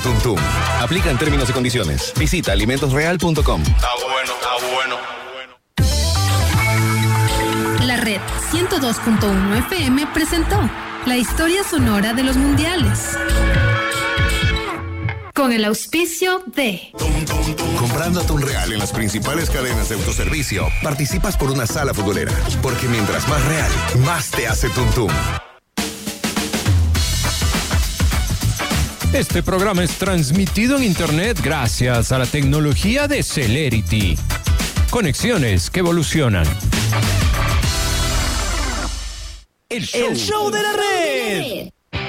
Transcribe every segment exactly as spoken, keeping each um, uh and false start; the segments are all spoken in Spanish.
Tum Tum. Aplican términos y condiciones. Visita alimentos real punto com. Está bueno, está bueno. La red ciento dos punto uno F M presentó la historia sonora de los mundiales. Con el auspicio de... Comprando atún real en las principales cadenas de autoservicio, participas por una sala futbolera. Porque mientras más real, más te hace Tum Tum. Este programa es transmitido en internet gracias a la tecnología de Celerity. Conexiones que evolucionan. El show, El show de la red.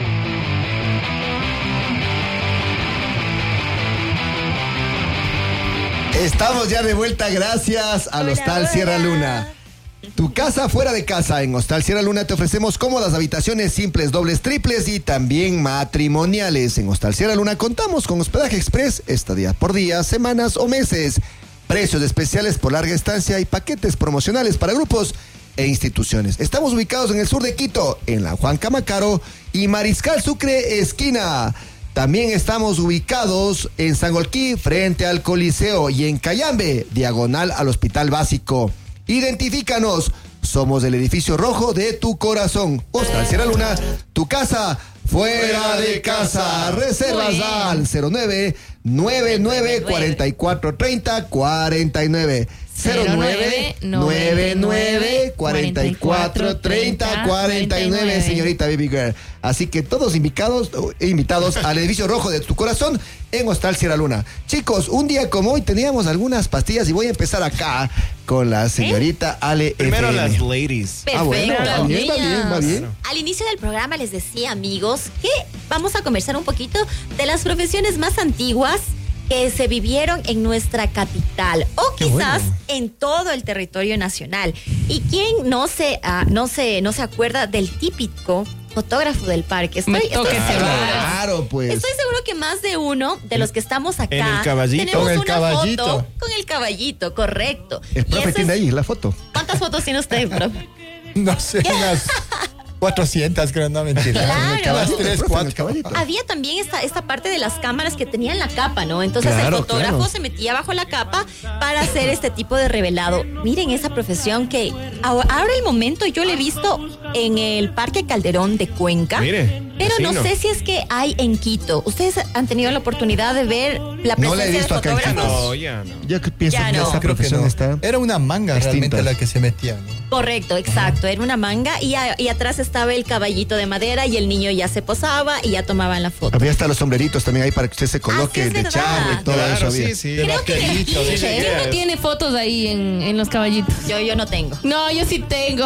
Estamos ya de vuelta gracias al Hola, Hostal hola. Sierra Luna. Tu casa fuera de casa. En Hostal Sierra Luna te ofrecemos cómodas habitaciones simples, dobles, triples y también matrimoniales. En Hostal Sierra Luna contamos con hospedaje express, estadía por días, semanas o meses. Precios especiales por larga estancia y paquetes promocionales para grupos e instituciones. Estamos ubicados en el sur de Quito, en la Juan Camacaro y Mariscal Sucre, esquina. También estamos ubicados en Sangolquí, frente al Coliseo, y en Cayambe, diagonal al Hospital Básico. Identifícanos, somos el edificio rojo de tu corazón. Hostal Sierra Luna, tu casa fuera de casa. Reservas al cero nueve nueve nueve cuatro cuatro tres cero cuatro nueve. cero nueve nueve nueve cuatro cuatro tres cero cuatro nueve, señorita Baby Girl. Así que todos invitados, invitados al edificio rojo de tu corazón en Hostal Sierra Luna. Chicos, un día como hoy teníamos algunas pastillas y voy a empezar acá con la señorita Ale Primero F M. las ladies. Perfecto. Ah, bueno, va bien, va bien, va bien. Al inicio del programa les decía, amigos, que vamos a conversar un poquito de las profesiones más antiguas que se vivieron en nuestra capital o Qué quizás bueno. en todo el territorio nacional. ¿Y quién no se, uh, no se, no se acuerda del típico fotógrafo del parque? Estoy, Me estoy toca ese segura. Claro, pues. Estoy seguro que más de uno de los que estamos acá En el caballito. tenemos Con el una caballito. foto con el caballito, correcto. El Y profe esa tiene es- ahí la foto. ¿Cuántas fotos tiene usted, profe? No sé, unas cuatrocientas, creo, no mentira. Claro. El caballito, El tres, profe en el cuatro. caballito. Había también esta, esta parte de las cámaras que tenían la capa, ¿no? Entonces Claro, el fotógrafo claro. se metía bajo la capa para hacer este tipo de revelado. Miren esa profesión que ahora ahora el momento yo la he visto en el Parque Calderón de Cuenca. Mire, Pero no vecino. sé si es que hay en Quito. ¿Ustedes han tenido la oportunidad de ver la No la he presencia visto de acá en Quito. fotógrafos? No, ya no. Yo que pienso Ya que no. esa Creo que profesión no. está. Era una manga extinta. realmente la que se metía, ¿no? Correcto, exacto. Era una manga y, a- y atrás estaba el caballito de madera y el niño ya se posaba y ya tomaban la foto. Había hasta los sombreritos también ahí para que usted se coloque Ah, sí, es de verdad. charro y todo Claro, eso había. sí, sí. Creo que vaquerito, de- sí, ¿Quién sí, ¿Quién no es. tiene fotos ahí en, en los caballitos? Yo, yo no tengo. No, yo sí tengo.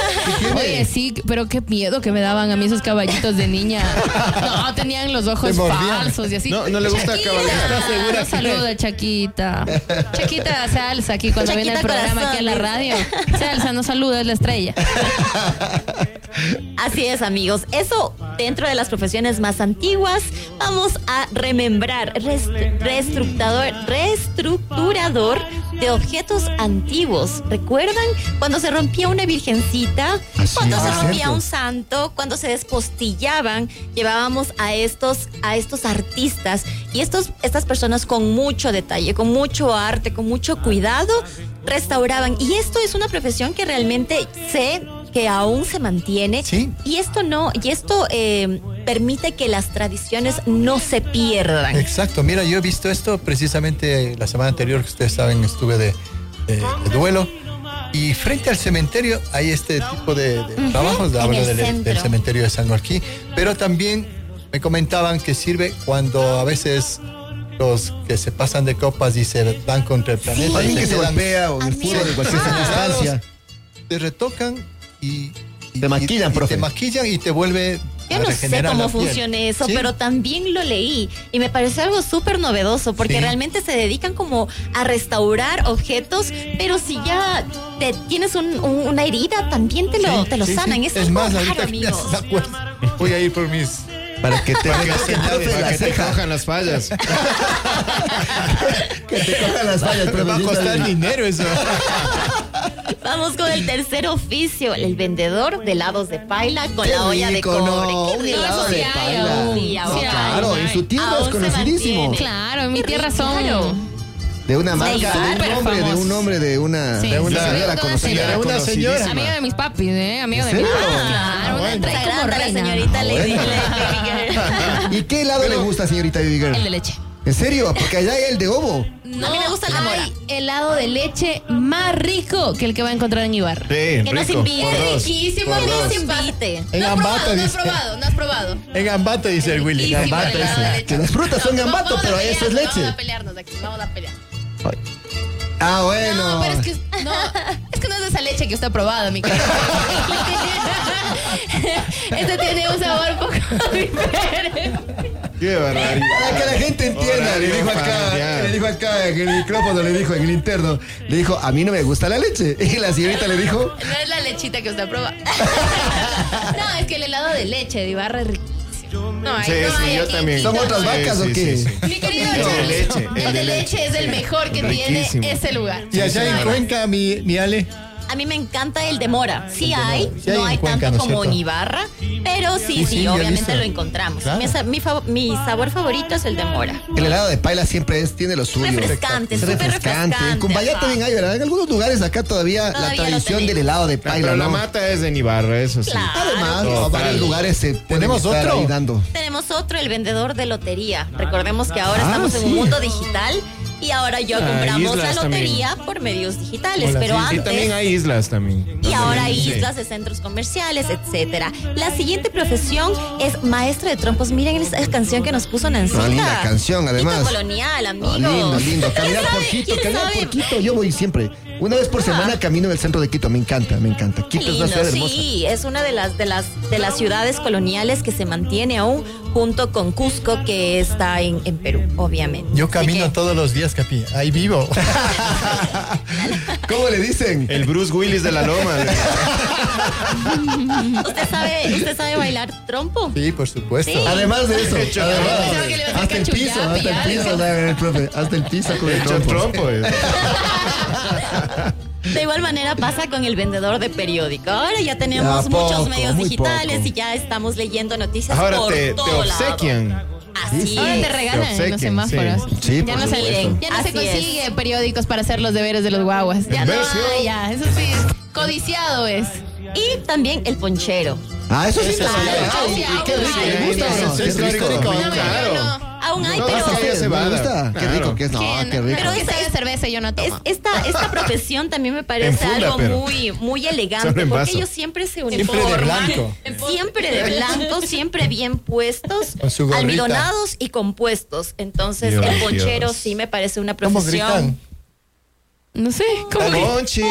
Oye, sí, pero qué miedo que me daban a mí esos caballitos de niña. No, tenían los ojos Te mordían. falsos y así. No, no le gusta Chaquita, cabalgar. ¿Estás segura un que- saludo, Chaquita. Chaquita se alza aquí cuando Chaquita viene el programa corazón, aquí en la dice. radio. Se alza, no saluda, es la estrella. Así es, amigos. Eso dentro de las profesiones más antiguas. Vamos a remembrar rest- reestructurador, reestructurador de objetos antiguos. ¿Recuerdan cuando se rompía una virgencita? Así Cuando es, se es rompía cierto. un santo, cuando se despostillaban, llevábamos a estos, a estos artistas y estos, estas personas con mucho detalle, con mucho arte, con mucho cuidado, restauraban. Y esto es una profesión que realmente sé que aún se mantiene. Sí. Y esto no, y esto eh, permite que las tradiciones no se pierdan. Exacto, mira, yo he visto esto precisamente la semana anterior, que ustedes saben, estuve de, de- de duelo. Y frente al cementerio hay este tipo de, de Ujú, trabajos, en hablo el del, del centro. cementerio de San Joaquín, pero también me comentaban que sirve cuando a veces los que se pasan de copas y se dan contra el planeta. Alguien y que se quedan golpea o en el Amigo. fútbol en cualquier Ah. circunstancia. te retocan y, y- Te maquillan, y- y profe. te maquillan y te vuelve Yo a no sé regenerar cómo la piel. funciona eso, Sí. pero también lo leí y me pareció algo súper novedoso porque Sí. realmente se dedican como a restaurar objetos, pero si ya te tienes un- un- una herida, también te lo, Sí, te lo sí, sanan. sí. Es, Es algo más, raro, ahorita que me amigos. haces acuerdo, voy a ir por mis... Para que te, Para que, que te profe la para que te ceja. cojan las fallas. Que te cojan las fallas, Me va a profe. costar dinero eso. Vamos con el tercer oficio, el vendedor de helados de paila con Qué la olla rico, de cobre. no, Qué un rico. helado de Sí hay paila. aún, sí, No, aún hay. claro, en su tierra Aún es se conocidísimo. mantiene. Claro, en mi Qué tierra rico, son. claro. De una marca, de un súper nombre, de un famosos. nombre de una, Sí, de una sí, sí, señora de conocida. De una señora. Amiga de mis papis, ¿eh? Amiga de ¿En mis serio? papis. Ah, Claro, una bueno. trae como Sagrada la reina. señorita Lady, bueno. Lady Girl. ¿Y qué helado le gusta, señorita Baby Girl? El de leche. ¿En serio? Porque allá hay el de ovo. No, A mí me gusta el de mora. hay helado de leche más rico que el que va a encontrar en Ibarra. Sí, Que nos rico. invite. Por dos. Riquísimo, Que nos dos. invite. En No has Ambato probado, no has dice. probado, no has probado. En Ambato dice el Willy. Riquísimo Ambato el helado de dice. leche. Que las frutas son No, gambato, vamos a pero eso es pelearnos, leche. Vamos a pelearnos aquí, vamos a pelear. Ah, bueno. No, pero es que no, es que no es de esa leche que usted ha probado, mi querido. Este tiene un sabor un poco diferente. Qué barbaridad. Para que la gente entienda, le dijo acá, familiar. le dijo acá en el micrófono, le dijo en el interno, le dijo, a mí no me gusta la leche. Y la señorita le dijo, No es la lechita que usted ha probado. No, es que el helado de leche de Ibarra es riquísimo. No, hay, Sí, no sí, hay yo aquí. también. ¿son otras Sí, vacas sí, o sí, qué? sí. Mi querido El de Charles, leche, el, el de de leche es el mejor que Riquísimo. tiene ese lugar. Y allá en señora. Cuenca, mi, mi Ale. A mí me encanta el de mora. Sí hay, Sí hay no en hay Cuenca, tanto ¿no es como en cierto? Ibarra, pero sí, Sí, sí, sí, yo he obviamente visto. lo encontramos. Claro. Mi, sa- mi, fa- mi sabor favorito es el de mora. el helado de paila siempre es, tiene lo suyo. Refrescante, Es súper refrescante. refrescante. En Cumbayá ajá. también hay, ¿verdad? En algunos lugares acá todavía, Todavía la lo tradición tenemos. del helado de paila, Pero la ¿no? mata es de Ibarra, eso sí. Claro. Además, Total. a varios lugares se pueden ¿Tenemos estar otro? ahí dando. Tenemos otro, el vendedor de lotería. Recordemos que ahora Ah, estamos en sí. un mundo digital y ahora ya Ah, compramos la islas lotería por medios digitales, Hola, pero sí, sí, Y antes... también hay islas también. Y ahora hay Sí. islas de centros comerciales, etcétera. La siguiente profesión es maestra de trompos. Miren esa canción que nos puso Nancita. Una linda canción, además. Quito colonial, No, amigos. lindo, lindo. Caminar por ¿Quién sabe? Quito, ¿Quién caminar sabe? por Quito. Yo voy siempre. Una vez por semana camino en el centro de Quito. Me encanta, me encanta. Qué Quito es una lindo, ciudad hermosa. sí, es una de las, de las de las ciudades coloniales que se mantiene aún junto con Cusco, que está en, en Perú, obviamente. Yo Así camino que- todos los días, Capi. Ahí vivo. ¿Cómo le dicen? El Bruce Willis de la Loma. ¿Usted sabe, ¿Usted sabe bailar trompo? Sí, por supuesto. Sí. Además de eso, Hecho además, Pensaba que le iba a hasta el hacer piso, cachuyapi, hasta el piso, algo. da el profe, hasta el piso con el Hecho en trompo. trompo. eh. De igual manera pasa con el vendedor de periódico. Ahora ya tenemos Ya, muchos poco, medios muy digitales poco. y ya estamos leyendo noticias Ahora por te, te todo lado. obsequian. Así Ahora te es. regalan Te en los obsequian, semáforos. sí. Sí, ya por no, se, supuesto. ya no se Así consigue periódicos para hacer los deberes de los guaguas. Ya no ¿Versión? hay, ya. Eso sí, codiciado es. Y también el ponchero. Ah, eso sí Ese está sí, bien. sí, Ay, sí, y qué sí, rico, sí, ¿le gusta o no? sí, Qué sí, rico. sí, No, sí, claro. yo no. Aún hay, No, pero... hasta ¿Me ya se va a gusta? dar. Qué Claro. rico que es. No, ¿Quién? qué rico. Pero que Esa sea de es- cerveza yo no Es- tomo. esta, esta profesión también me En parece funda, algo pero- muy, muy Solo elegante, en porque vaso. ellos siempre se Siempre de uniforman. blanco. Siempre de blanco, siempre bien puestos, Con su gorrita. almidonados y compuestos. Entonces, Dios, el ponchero Dios. sí me parece una ¿Cómo profesión. gritan? No sé, ¿cómo que? Ponche.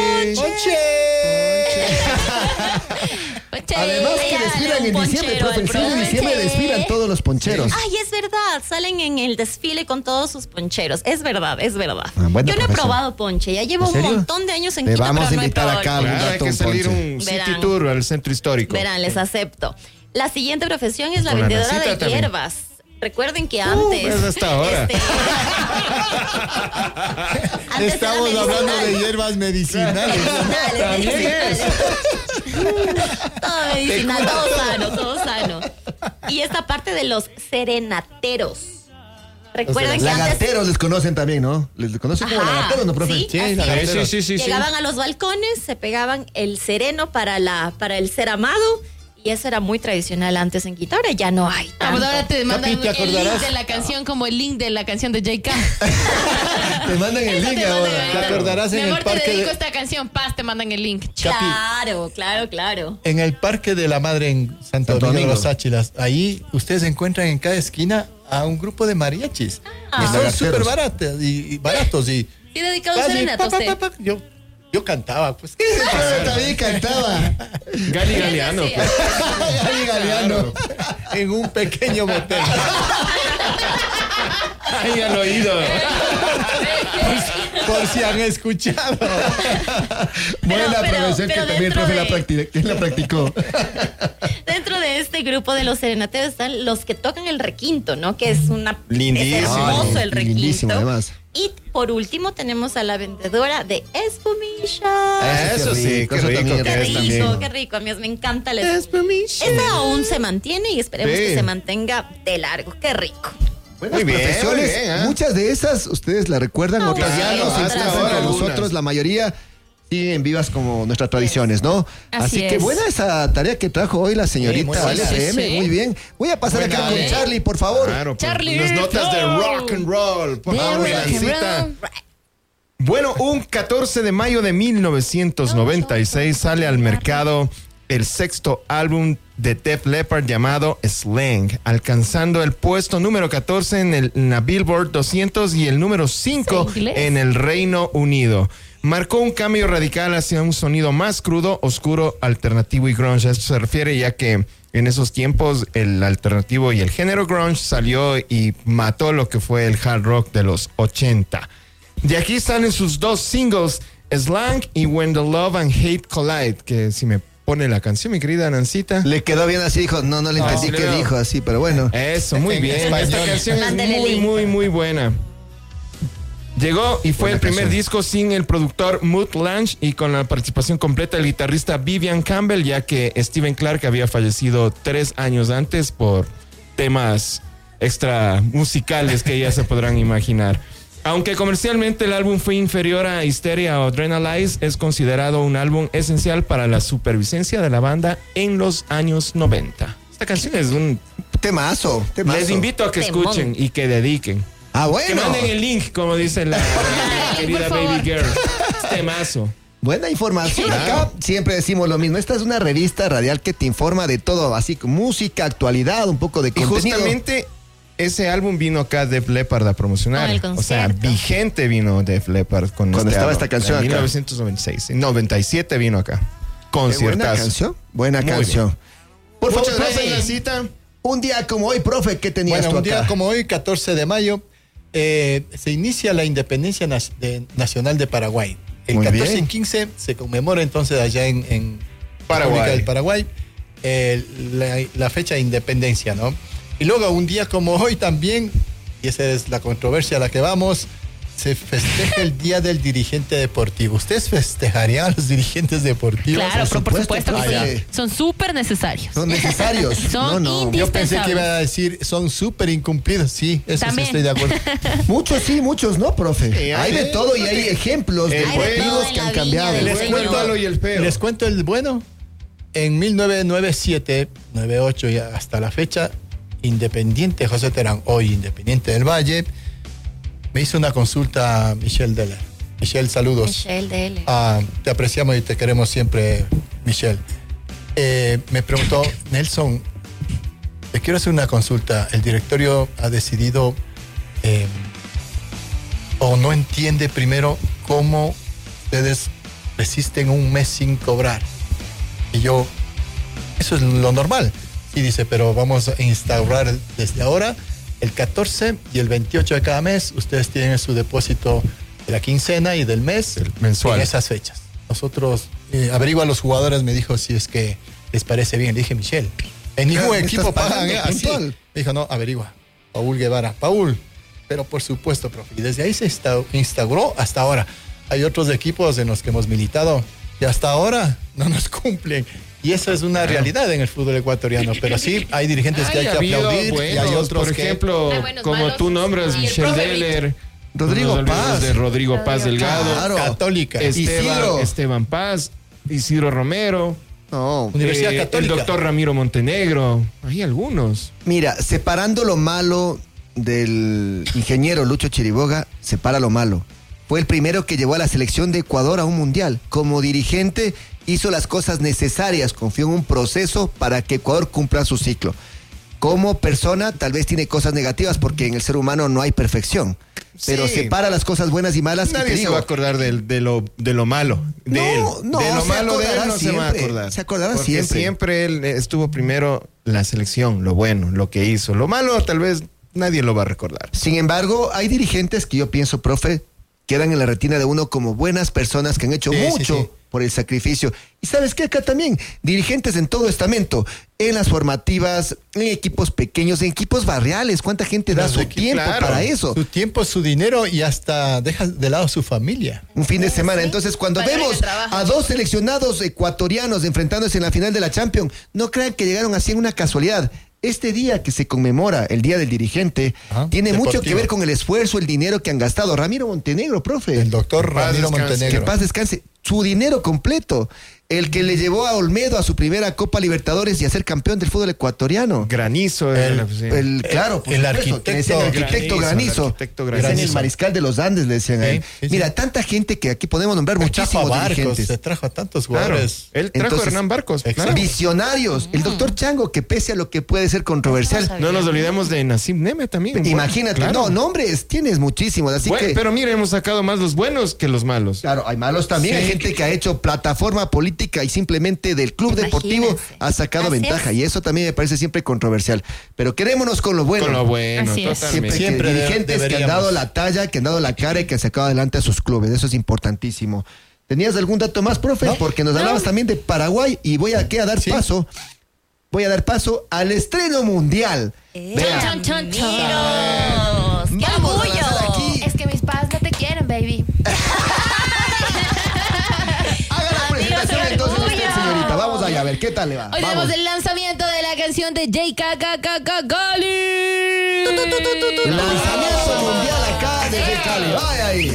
Ponche. Además que Ella desfilan le en un diciembre, ponchero profe. El al seis de diciembre profe. desfilan todos los poncheros. Ay, es verdad, salen en el desfile con todos sus poncheros. Es verdad, es verdad. Ah, buena Yo no he profesión. probado ponche, ya llevo ¿En un serio? montón de años en Te Quito, vamos pero a no he invitar probado acá. el Claro, hay Gato que un salir ponche. un Verán. city tour al centro histórico. Verán, les acepto. La siguiente profesión es la Con la vendedora Nacita de también. hierbas. Recuerden que antes. pues hasta ahora. este, antes Estamos era hablando medicinal. de hierbas medicinales. Medicinales, También medicinales. Todo medicinal, todo sano, todo sano. Y esta parte de los serenateros. Recuerden que antes Lagateros les conocen también, ¿no? Les conocen como Ajá, lagateros, ¿no, profe? sí, Sí, así lagateros. es. Sí, sí, sí, sí. Llegaban a los balcones, se pegaban el sereno para la para el ser amado. Y eso era muy tradicional antes en Quito. Ahora ya no hay. Ah, pues tanto. ahora te mandan Capi, ¿te el link acordarás? de la canción como el link de la canción de J K. Te mandan el Eso link te mandan ahora. el ¿Te link. acordarás Mi en amor, el te parque dedico de- esta canción, paz, te mandan el link. Claro, claro, claro. En el Parque de la Madre en Santo Santo Domingo de Domingo. los Áchilas, ahí ustedes encuentran en cada esquina a un grupo de mariachis. Ah. Y son Lagateros. súper baratos y, y baratos. Y, Sí, dedicado a Casi, serenata pa, pa, usted. pa, pa, yo, yo cantaba, pues. Pero también cantaba. Gali Galeano. Sí, pues. Gali Galeano. En un pequeño motel. Ay, al oído. Por si han escuchado. Buena pero- profesión que pero también el dentro profe la, de- practi- que la practicó. Dentro de este este grupo de los serenateros están los que tocan el requinto, ¿no? Que es una Lindísimo. es hermoso el requinto. Lindísimo, además. Y por último tenemos a la vendedora de espumilla. Eso sí, rico, qué eso rico también que Qué es rico, también. qué rico. A mí me encanta la espumilla. Espumilla. Esa aún se mantiene y esperemos Sí. que se mantenga de largo. Qué rico. Buenas Muy bien, profesiones. muy bien, ¿eh? Muchas de esas ustedes la recuerdan, No, otras ya claro, no se hasta instalan ahora con algunas. nosotros, la mayoría siguen vivas como nuestras tradiciones, ¿no? Así Así que es. buena esa tarea que trajo hoy la señorita muy Ale buena. F M, Sí, sí. muy bien. Voy a pasar Buena, acá con Ale. Charlie, por favor. Claro, pues, Charlie, unas notas de flow. rock and roll. Por De favor, rock and Lancita. roll. Bueno, un catorce de mayo de mil novecientos noventa y seis sale al mercado el sexto álbum de Def Leppard llamado Slang, alcanzando el puesto número catorce en, el, en la Billboard doscientos y el número cinco ¿Es inglés? en el Reino Unido. Marcó un cambio radical hacia un sonido más crudo, oscuro, alternativo y grunge. A esto se refiere ya que en esos tiempos el alternativo y el género grunge salió y mató lo que fue el hard rock de los ochenta. De aquí salen sus dos singles, Slang y When the Love and Hate Collide, que si me pone la canción, mi querida Nancita. Le quedó bien así, dijo, no, no le entendí sí, qué no. dijo así, pero bueno. Eso, muy En bien. español. Esta canción es Mándale muy, link. muy, muy buena. Llegó y fue Buena el primer canción. disco sin el productor Mutt Lange y con la participación completa del guitarrista Vivian Campbell, ya que Steven Clark había fallecido tres años antes por temas extra musicales que ya se podrán imaginar. Aunque comercialmente el álbum fue inferior a Hysteria o Adrenalize, es considerado un álbum esencial para la supervivencia de la banda en los años noventa. Esta canción es un... Temazo, temazo. Les invito a que Temón. escuchen y que dediquen. Ah, Que bueno. manden el link, como dice la, la querida Por favor. Baby Girl. Es temazo. Buena información. Acá siempre decimos lo mismo. Esta es una revista radial que te informa de todo, así como música, actualidad, un poco de Y contenido. justamente ese álbum vino acá Def Leppard a promocionar. Con el O sea, concierto. vigente vino Def Leppard con Cuando este estaba álbum. esta canción En acá. mil novecientos noventa y seis. En noventa y siete vino acá. Qué buena Conciertazo. canción. Buena Muy canción. Por favor, Muchas gracias, profe, Lancita. un día como hoy, profe, ¿qué tenías Bueno, tú un día acá? como hoy, catorce de mayo, eh, se inicia la independencia nas- de- nacional de Paraguay. El Muy catorce bien. y quince se conmemora entonces allá en, en Paraguay. República del Paraguay eh, la, la fecha de independencia, ¿no? Y luego un día como hoy también, y esa es la controversia a la que vamos, se festeja el Día del Dirigente Deportivo. ¿Ustedes festejarían a los dirigentes deportivos? Claro, pero por supuesto, supuesto que profe. sí. Son súper necesarios. Son necesarios. Son no, no. indi- Yo pensé que indispensables. iba a decir, son súper incumplidos. Sí, eso También. sí estoy de acuerdo. Muchos sí, muchos no, profe. Sí, hay hay- de todo y hay ejemplos de Hay de todo partidos en que la han viña cambiado. del Les Señor. cuento malo y el feo. Les cuento el bueno. En mil novecientos noventa y siete, noventa y ocho y hasta la fecha, Independiente José Terán, hoy Independiente del Valle, me hizo una consulta a Michelle Deller. Michelle, saludos. Michelle Dele. Ah, te apreciamos y te queremos siempre, Michelle. Eh, me preguntó, Nelson, te quiero hacer una consulta. El directorio ha decidido eh, o no entiende primero cómo ustedes resisten un mes sin cobrar. Y yo, eso es lo normal. Y dice, pero vamos a instaurar desde ahora el catorce y el veintiocho de cada mes. Ustedes tienen su depósito de la quincena y del mes El mensual. en esas fechas. Nosotros, eh, averigua a los jugadores, me dijo si es que les parece bien. Le dije, Michelle, en ningún Claro, me equipo estás pagan pagando eh, así. puntual. Me dijo, no, averigua. Paul Guevara. Paul, pero por supuesto, profe. Y desde ahí se insta- instauró hasta ahora. Hay otros equipos en los que hemos militado y hasta ahora no nos cumplen. Y eso es una realidad en el fútbol ecuatoriano. Pero sí, hay dirigentes que hay Ay, que ha habido aplaudir y hay buenos, otros por que... ejemplo, Hay buenos, como malos. tú nombras, Y el Michelle profe Deller, Rodrigo no nos olvidemos Paz. de Rodrigo Paz Delgado, Claro. Católica. Esteban, Isidro. Esteban Paz, Isidro Romero, No. Universidad eh, Católica. el doctor Ramiro Montenegro, hay algunos. Mira, separando lo malo del ingeniero Lucho Chiriboga, separa lo malo. Fue el primero que llevó a la selección de Ecuador a un mundial. Como dirigente hizo las cosas necesarias, confió en un proceso para que Ecuador cumpla su ciclo. Como persona tal vez tiene cosas negativas porque en el ser humano no hay perfección. Pero Sí. separa las cosas buenas y malas. y Nadie te se digo, va a acordar del- de, lo, de lo malo de No, él. no, de lo se malo de él acordará no se va a siempre, acordar. se acordará Porque siempre. siempre él estuvo primero la selección, lo bueno, lo que hizo. Lo malo tal vez nadie lo va a recordar. Sin embargo, hay dirigentes que yo pienso, profe, quedan en la retina de uno como buenas personas que han hecho Sí, sí, mucho sí. por el sacrificio. Y sabes qué, acá también, dirigentes en todo estamento, en las formativas, en equipos pequeños, en equipos barriales, ¿cuánta gente da Los su equipos, tiempo claro. para eso? Su tiempo, su dinero y hasta deja de lado su familia. Un fin de semana. Entonces, cuando Valora vemos que trabaja. a dos seleccionados ecuatorianos enfrentándose en la final de la Champions, no crean que llegaron así en una casualidad. Este día que se conmemora el Día del Dirigente Ajá, tiene mucho deportivo. que ver con el esfuerzo, el dinero que han gastado. Ramiro Montenegro, profe. El doctor Paz Ramiro descanse. Que Montenegro. paz descanse. Su dinero completo. El que le llevó a Olmedo a su primera Copa Libertadores y a ser campeón del fútbol ecuatoriano. Granizo. El- era, sí. El, claro, por el supuesto, que le decían arquitecto arquitecto Granizo, Granizo. el arquitecto Le decían Granizo. el mariscal de los Andes, le decían a él. Sí, sí, Mira, sí. tanta gente que aquí podemos nombrar Se trajo a muchísimos Barcos, dirigentes. se trajo a tantos Claro. jugadores. Él trajo Entonces, a Hernán Barcos. exacto. Claro. Visionarios. El doctor Chango, que pese a lo que puede ser controversial, No nos olvidemos de Nassim Neme también. imagínate, Claro. no, nombres tienes muchísimos, así Bueno, que... pero mira, hemos sacado más los buenos que los malos. Claro, hay malos también, Sí. hay gente que ha hecho plataforma política y simplemente del club deportivo Imagínense. ha sacado Así ventaja es. y eso también me parece siempre controversial. Pero quedémonos con lo bueno. Con lo bueno, Así es. Siempre, totalmente. que Siempre de- dirigentes que han deberíamos. dado la talla, que han dado la cara y que han sacado adelante a sus clubes. Eso es importantísimo. ¿Tenías algún dato más, profe? No. Porque nos hablabas también de Paraguay y voy a, ¿qué? a dar Sí. paso. Voy a dar paso al estreno mundial. Eh, Vea. Chan, chan, chan. Miros, ¡qué Vamos a lanzar orgullo! aquí. Es que mis padres no te quieren, baby. Haga la presentación Amigos, entonces orgullo. usted, señorita. Vamos allá a ver qué tal le va. Hoy Vamos. tenemos el lanzamiento de la canción de J K K K K Gali. Lanzamiento mundial acá desde Cali. Vaya ahí.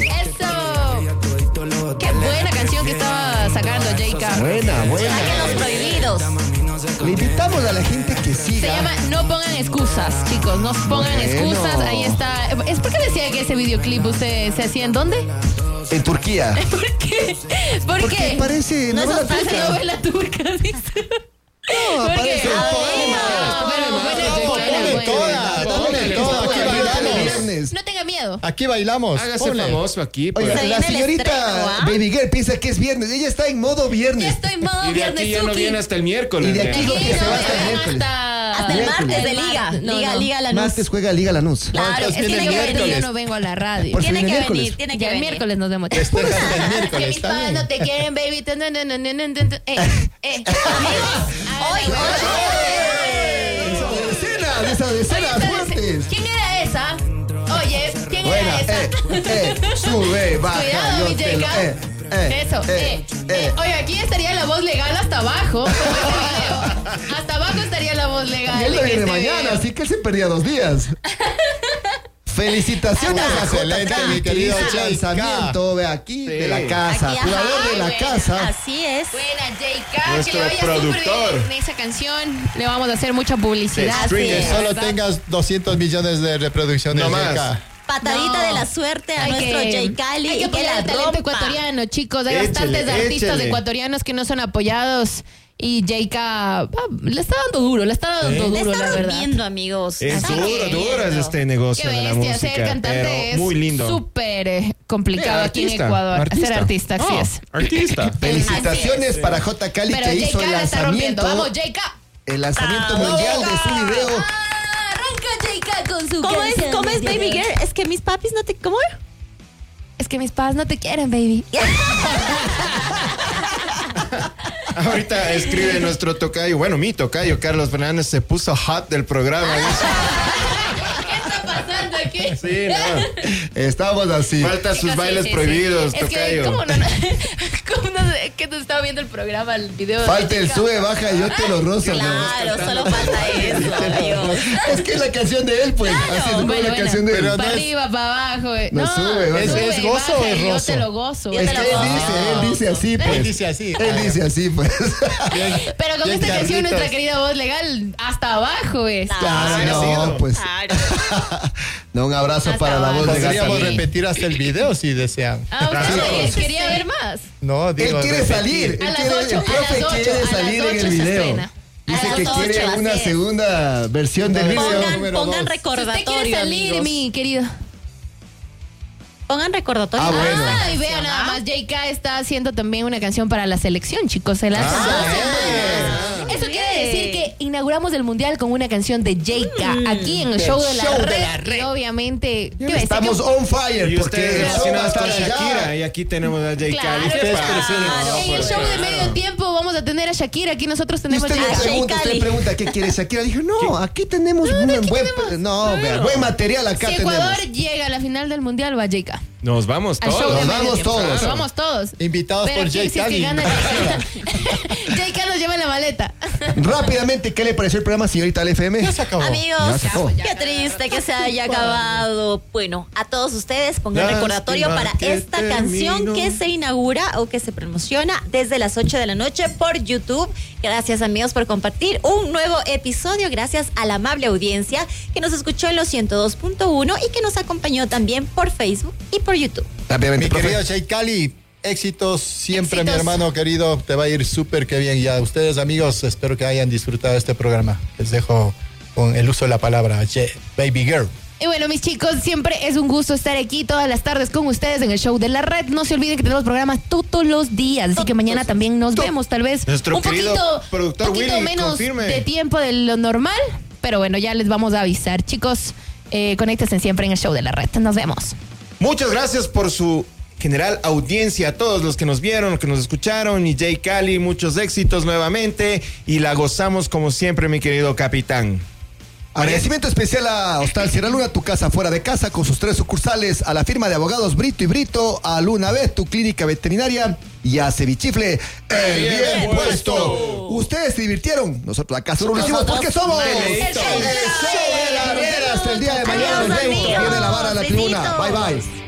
Eso. Qué buena canción que estaba sacando J K. Buena, buena. Saquen los prohibidos. Le invitamos a la gente que Se siga. llama No pongan excusas, chicos. No pongan Bueno. excusas. Ahí está. ¿Es por qué decía que ese videoclip usted se hacía en dónde? En Turquía. ¿Por qué? ¿Por Porque qué? parece No es novela nostalgia. turca. Novela turca, dice. No, ¿Por parece qué? un Ah, poema. bueno, Poema. bueno, No, bueno, ponle bueno. toda, Ponle ponle toda, toda, aquí aquí bailamos. bailamos viernes. No tenga miedo. Aquí bailamos. Hágase Ponle. famoso aquí. pues. Oiga, Se la viene el señorita estreno, ¿ah? Baby Girl piensa que es viernes. Ella está en modo viernes. Ya estoy en modo Y de aquí ya no viernesuki. viene hasta el miércoles. Y de ya. aquí lo Aquí que se no, va hasta el miércoles. hasta... Hasta el Miércoles. martes de El Liga. martes, no, Liga, no. Liga Lanús. Martes juega Liga Lanús. Claro, Es es que que el viernes miércoles. yo no vengo a la radio. Por si Tiene viene que miércoles. venir, tiene Ya que el venir. miércoles nos vemos. Este es hasta el Que miércoles, mis está padres bien. no te quieren, baby. Tun, tun, tun, tun, tun, tun, tun. Eh, eh. Hoy, Ay, Esa de escena, de esa de Oye, escenas espérate. fuertes. ¿Quién era esa? Oye, ¿quién Buena, era esa? eh, eh, sube, baja, Cuidado, yo mi te lo, Jacob. eh, eh, Eso, eh, eh, eh. eh. Oye, aquí estaría la voz legal hasta abajo. como este video. Hasta abajo estaría la voz legal. Y él no en viene este mañana, video. así que él se perdía dos días. Felicitaciones Ah, a J excelente, K, mi que querido hizo el J K. lanzamiento, ve aquí, Sí. de la casa, Aquí, jugador ajá, de la buena. casa. Así es. Buena, J K, que Nuestro le vaya productor. súper bien en esa canción. Le vamos a hacer mucha publicidad. Así Que es. solo ¿verdad? tengas doscientos millones de reproducciones. No más. J K. Patadita No. de la suerte a Hay nuestro que- J. Cali Hay que y que apoyar la el talento rompa. ecuatoriano, chicos. Hay Échele, bastantes artistas échele. ecuatorianos que no son apoyados. Y J K ah, le está dando duro, le está dando Sí. Le duro, está la verdad. rompiendo, amigos. Es Está duro, rompiendo. duro es este negocio Qué de la bestia, música. ser cantante pero es muy lindo. súper eh, complicado Sí, aquí en artista, Ecuador. artista. Ser artista, así No, es. Artista. Felicitaciones para J Cali Pero que hizo J el K la está rompiendo. lanzamiento, Vamos, J K. el lanzamiento Vamos. mundial de su video. Ah, arranca J K con su ¿Cómo es, canción cómo es, de baby Dios. girl? Es que mis papis no te... ¿Cómo? Es que mis padres no te quieren, baby. Ahorita escribe nuestro tocayo, bueno, mi tocayo, Carlos Fernández, se puso hot del programa. dice. ¿Qué está pasando aquí? Sí, no. Estamos así. Falta sus Chicos, bailes sí, sí, sí. prohibidos, Es que, tocayo. ¿cómo no? ¿Cómo no sé que no estaba viendo el programa, el video? de Falta el J K? sube, baja y yo te lo rozo. ¿no? Claro, solo falta eso, amigos. Es que es la canción de él, pues. Así es como Bueno, la bueno. canción de él. Pero Para no es- arriba, para abajo. eh. No, sube, baja. ¿Es- es gozo o es baja, rozo? Yo te lo gozo. Yo Es te que lo él gozo. dice, él dice así, pues. Él dice así. Él dice así, pues. Pero con Bien, esta canción, Carlitos. nuestra querida voz legal, hasta abajo es. Claro, sí, no, sí. pues. Claro. No, un abrazo Hasta para la voz de Podríamos Gata. Sí. repetir hasta el video si desean. Ah, usted Chicos. quería ver más. No, Él digo, quiere repetir. salir. Él A las quiere, ocho, el a profe las ocho, quiere a las salir en ocho el se video. estrena. Dice A que las quiere ocho, una así es. segunda versión del video. Pongan, número pongan dos. Si usted quiere recordatorio, salir, amigos. mi querido. Pongan recordatorio. Ah, bueno. Ah, y vean nada más, J K está haciendo también una canción para la selección, chicos. Se lanza Ah, dos semanas. Eso quiere decir que inauguramos el mundial con una canción de J K mm, aquí en el show, de la, show de la red. Y obviamente estamos que... on fire y porque relacionados con Shakira y aquí tenemos a J K. Claro, claro. En el show de medio tiempo vamos a tener a Shakira. Aquí nosotros tenemos usted a pregunta, usted pregunta qué quiere Shakira. Dijo, no, aquí tenemos no, un aquí buen, tenemos, no, claro. buen material acá si tenemos. Ecuador llega a la final del mundial, va J K. Nos vamos todos. Nos vamos todos. Nos vamos todos. Invitados Pero por J K. Si es que gana J K nos lleva en la maleta. Rápidamente, ¿qué le pareció el programa, señorita del F M? Ya se acabó. Amigos, ya se qué triste que se haya acabado. Bueno, a todos ustedes pongan Lástima recordatorio para esta termino. canción que se inaugura o que se promociona desde las ocho de la noche por YouTube. Gracias, amigos, por compartir un nuevo episodio. Gracias a la amable audiencia que nos escuchó en los ciento dos punto uno y que nos acompañó también por Facebook y por YouTube. Mi querido Jay Cali, éxitos siempre, éxitos. Mi hermano querido, te va a ir súper que bien. Y a ustedes, amigos, espero que hayan disfrutado este programa. Les dejo con el uso de la palabra Baby Girl. Y bueno, mis chicos, siempre es un gusto estar aquí todas las tardes con ustedes en el show de la red. No se olviden que tenemos programas todos los días, así que mañana también nos vemos, tal vez Nuestro un poquito, productor poquito Willy, menos confirme. de tiempo de lo normal, pero bueno, ya les vamos a avisar. Chicos, eh, conéctense siempre en el show de la red. Nos vemos. Muchas gracias por su general audiencia, a todos los que nos vieron, los que nos escucharon, y Jay Cali, muchos éxitos nuevamente, y la gozamos como siempre, mi querido capitán. Agradecimiento especial a Hostal Sierra Luna, tu casa fuera de casa, con sus tres sucursales, a la firma de abogados Brito y Brito, a Luna Vet, tu clínica veterinaria, y a Cevichifle, el bien, bien puesto. puesto. Ustedes se divirtieron, nosotros acá solo lo hicimos porque somos el show de la red. Hasta el día de mañana nos vemos. Viene la vara de la tribuna. Bye bye.